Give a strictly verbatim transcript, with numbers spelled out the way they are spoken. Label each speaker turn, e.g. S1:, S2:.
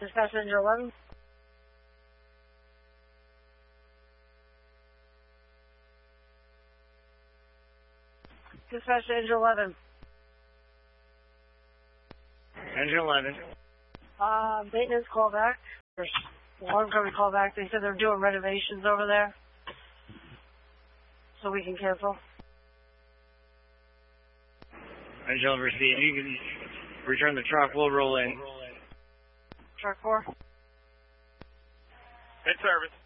S1: Dispatch Engine eleven. Dispatch Engine eleven.
S2: Engine eleven.
S1: Uh, maintenance call back. There's one company call back. They said they're doing renovations over there. So we can cancel.
S2: Engine received. You can return the truck. We'll roll in.
S1: Truck four.
S2: Good service.